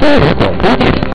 人广播电台。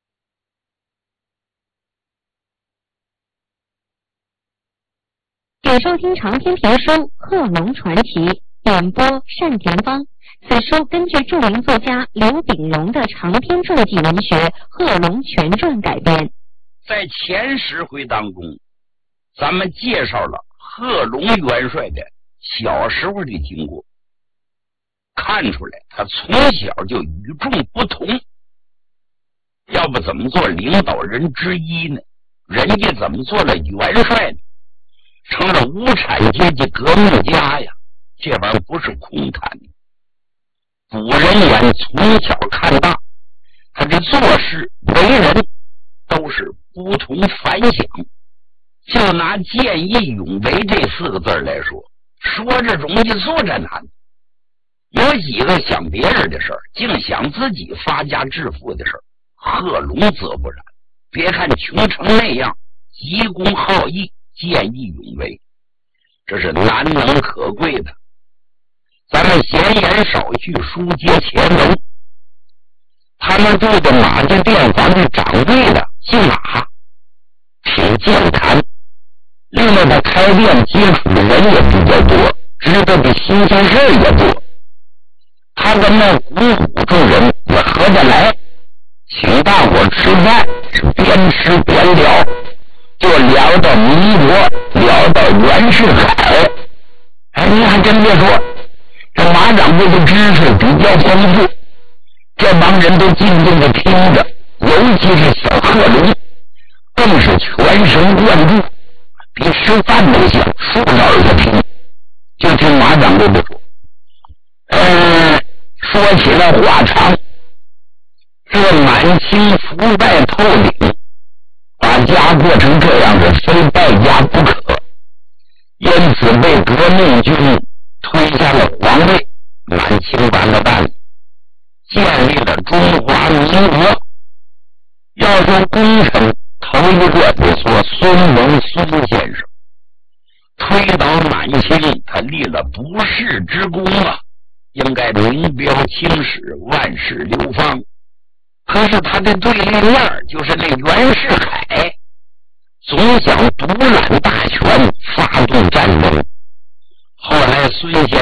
请收听长篇评书《贺龙传奇》，演播单田芳。此书根据著名作家刘炳荣的长篇传记文学《贺龙全传》改编。 在前10回当中，咱们介绍了贺龙元帅的小时候的经过，看出来他从小就与众不同，要不怎么做领导人之一呢？人家怎么做了元帅呢？成了无产阶级革命家呀，这玩意儿不是空谈的。古人言从小看大，他的做事为人都是不同凡响。就拿见义勇为这4个字来说，说着容易做着难。有几个想别人的事儿，净想自己发家致富的事儿，贺龙则不然。别看穷成那样，急公好义，见义勇为，这是难能可贵的。咱们闲言少叙，书接前文。他们住的马家店房的掌柜的姓马，挺健谈，另外他开店接触的人也比较多，知道的新鲜事也多。他跟那五虎众人也合得来，请大伙吃饭是边吃边聊，就聊到民国，聊到袁世凯。哎，你还真别说，这马掌柜的知识比较丰富，这帮人都静静的听着，尤其是小贺龙更是全神贯注，比吃饭都像，竖着也听。就听马掌柜的说，说起来话长，这满清腐败透顶，把家过成这样是非败家不可，因此被革命军推下了皇位，满清完了蛋，建立了中华民国。要说功臣，头一个得说孙文孙先生，推倒满清，他立了不世之功啊，应该名标青史，万世流芳。可是他的对立面就是那袁世凯，总想独揽大权，发动战争。后来孙先